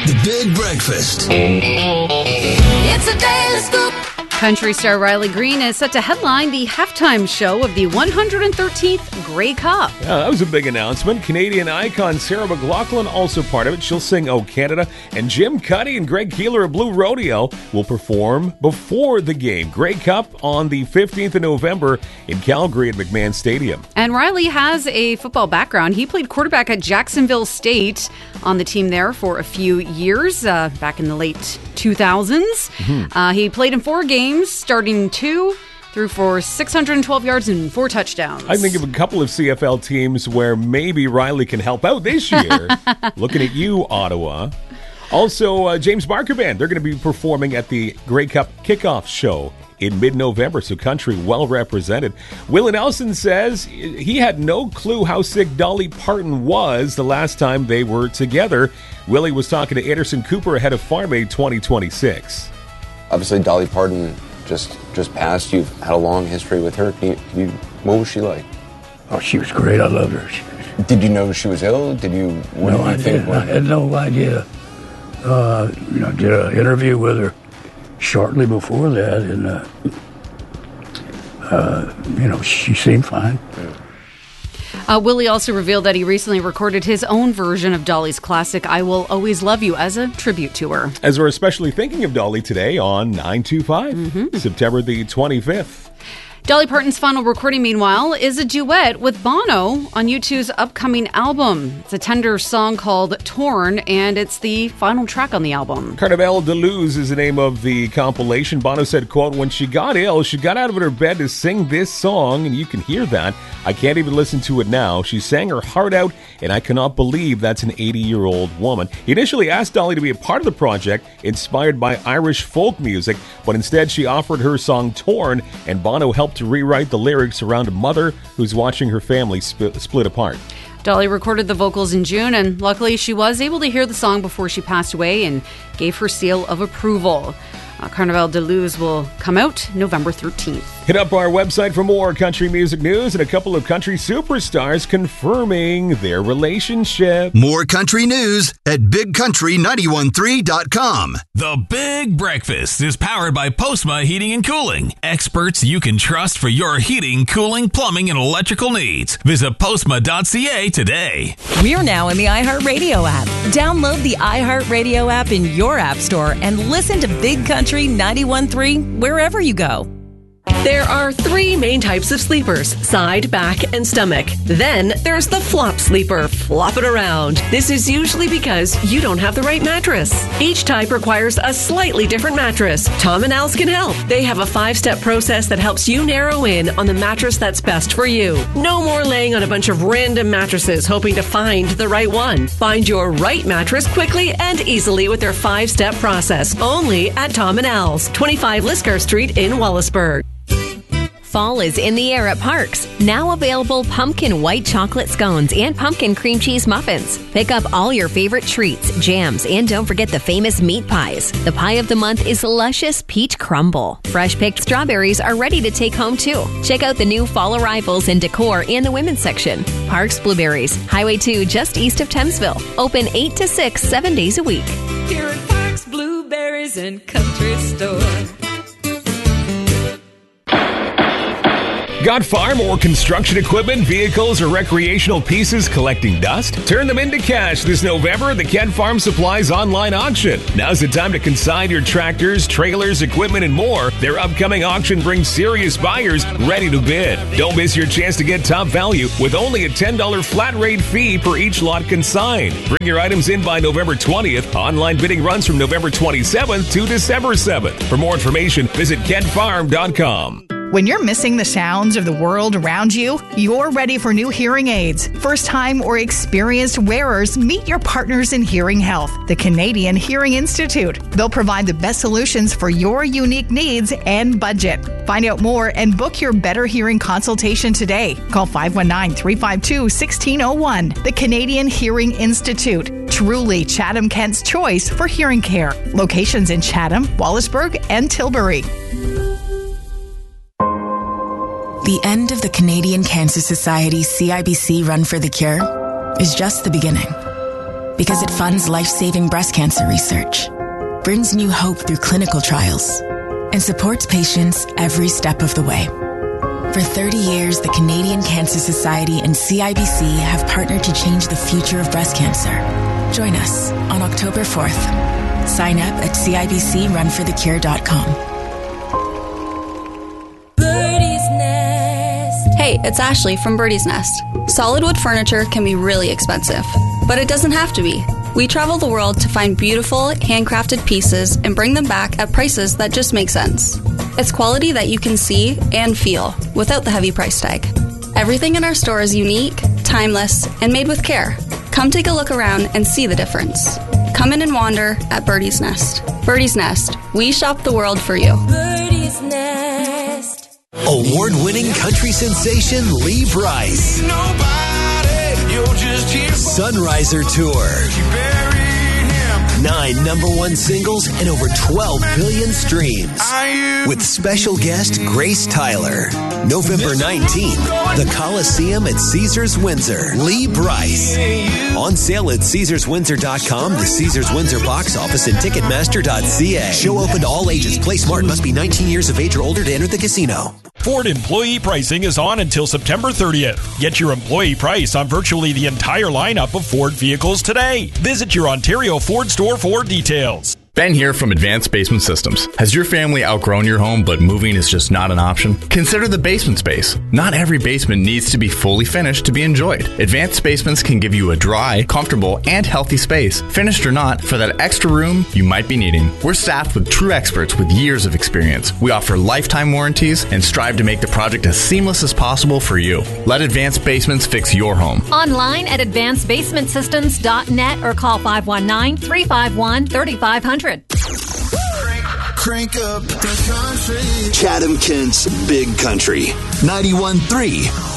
The Big Breakfast. It's a daily scoop. Country star Riley Green is set to headline the halftime show of the 113th Grey Cup. Yeah, that was a big announcement. Canadian icon Sarah McLachlan also part of it. She'll sing "Oh Canada," and Jim Cuddy and Greg Keeler of Blue Rodeo will perform before the game. Grey Cup on the 15th of November in Calgary at McMahon Stadium. And Riley has a football background. He played quarterback at Jacksonville State on the team there for a few years, back in the late 2000s. He played in 4 games, starting 2, threw for 612 yards and 4 touchdowns. I think of a couple of CFL teams where maybe Riley can help out this year. Looking at you, Ottawa. Also, James Barker Band. They're going to be performing at the Grey Cup kickoff show in mid-November, so country well represented. Willie Nelson says he had no clue how sick Dolly Parton was the last time they were together. Willie was talking to Anderson Cooper ahead of Farm Aid 2026. Obviously, Dolly Parton just passed. You've had a long history with her. What was she like? Oh, she was great. I loved her. Did you know she was ill? No, I didn't. I had no idea. Did an interview with her shortly before that, and she seemed fine. Willie also revealed that he recently recorded his own version of Dolly's classic "I Will Always Love You" as a tribute to her. As we're especially thinking of Dolly today on 925, September the 25th. Dolly Parton's final recording, meanwhile, is a duet with Bono on U2's upcoming album. It's a tender song called "Torn," and it's the final track on the album. Carnival de Luz is the name of the compilation. Bono said, quote, "When she got ill, she got out of her bed to sing this song, and you can hear that. I can't even listen to it now. She sang her heart out, and I cannot believe that's an 80-year-old woman." He initially asked Dolly to be a part of the project, inspired by Irish folk music, but instead she offered her song "Torn," and Bono helped to rewrite the lyrics around a mother who's watching her family split apart. Dolly recorded the vocals in June, and luckily she was able to hear the song before she passed away and gave her seal of approval. Carnival de Luz will come out November 13th. Hit up our website for more country music news and a couple of country superstars confirming their relationship. More country news at BigCountry913.com. The Big Breakfast is powered by Postma Heating and Cooling. Experts you can trust for your heating, cooling, plumbing, and electrical needs. Visit postma.ca today. We're now in the iHeartRadio app. Download the iHeartRadio app in your app store and listen to Big Country 91.3 wherever you go. There are 3 main types of sleepers: side, back, and stomach. Then there's the flop sleeper. Flop it around. This is usually because you don't have the right mattress. Each type requires a slightly different mattress. Tom and Al's can help. They have a 5-step process that helps you narrow in on the mattress that's best for you. No more laying on a bunch of random mattresses hoping to find the right one. Find your right mattress quickly and easily with their 5-step process. Only at Tom and Al's, 25 Lisgar Street in Wallaceburg. Fall is in the air at Parks. Now available pumpkin white chocolate scones and pumpkin cream cheese muffins. Pick up all your favorite treats, jams, and don't forget the famous meat pies. The pie of the month is luscious peach crumble. Fresh picked strawberries are ready to take home too. Check out the new fall arrivals in decor and the women's section. Parks Blueberries, Highway 2 just east of Thamesville. Open 8 to 6, 7 days a week. Here at Parks Blueberries and Country Store. Got farm or construction equipment, vehicles, or recreational pieces collecting dust? Turn them into cash this November at the Kent Farm Supplies online auction. Now's the time to consign your tractors, trailers, equipment, and more. Their upcoming auction brings serious buyers ready to bid. Don't miss your chance to get top value with only a $10 flat rate fee per each lot consigned. Bring your items in by November 20th. Online bidding runs from November 27th to December 7th. For more information, visit kentfarm.com. When you're missing the sounds of the world around you, you're ready for new hearing aids. First-time or experienced wearers, meet your partners in hearing health, the Canadian Hearing Institute. They'll provide the best solutions for your unique needs and budget. Find out more and book your better hearing consultation today. Call 519-352-1601. The Canadian Hearing Institute. Truly Chatham-Kent's choice for hearing care. Locations in Chatham, Wallaceburg, and Tilbury. The end of the Canadian Cancer Society's CIBC Run for the Cure is just the beginning. Because it funds life-saving breast cancer research, brings new hope through clinical trials, and supports patients every step of the way. For 30 years, the Canadian Cancer Society and CIBC have partnered to change the future of breast cancer. Join us on October 4th. Sign up at CIBCRunforthecure.com. Hey, it's Ashley from Birdie's Nest. Solid wood furniture can be really expensive, but it doesn't have to be. We travel the world to find beautiful, handcrafted pieces and bring them back at prices that just make sense. It's quality that you can see and feel without the heavy price tag. Everything in our store is unique, timeless, and made with care. Come take a look around and see the difference. Come in and wander at Birdie's Nest. Birdie's Nest. We shop the world for you. Birdie's Nest. Award-winning country sensation Lee Brice. Sunriser Tour. 9 #1 singles and over 12 billion streams. With special guest Grace Tyler. November 19th, the Coliseum at Caesars Windsor. Lee Brice. On sale at CaesarsWindsor.com, the Caesars Windsor box office, and Ticketmaster.ca. Show open to all ages. Play smart. Must be 19 years of age or older to enter the casino. Ford employee pricing is on until September 30th. Get your employee price on virtually the entire lineup of Ford vehicles today. Visit your Ontario Ford store for details. Ben here from Advanced Basement Systems. Has your family outgrown your home, but moving is just not an option? Consider the basement space. Not every basement needs to be fully finished to be enjoyed. Advanced Basements can give you a dry, comfortable, and healthy space, finished or not, for that extra room you might be needing. We're staffed with true experts with years of experience. We offer lifetime warranties and strive to make the project as seamless as possible for you. Let Advanced Basements fix your home. Online at advancedbasementsystems.net or call 519-351-3500. Crank up the country. Chatham Kent's Big Country. 91.3